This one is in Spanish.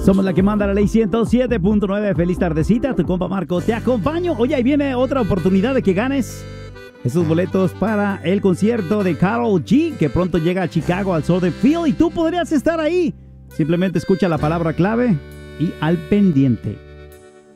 Somos la que manda la ley 107.9. Feliz tardecita, tu compa Marco. Te acompaño. Oye, ahí viene otra oportunidad de que ganes esos boletos para el concierto de Karol G, que pronto llega a Chicago, al Soldier Field, y tú podrías estar ahí. Simplemente escucha la palabra clave y al pendiente.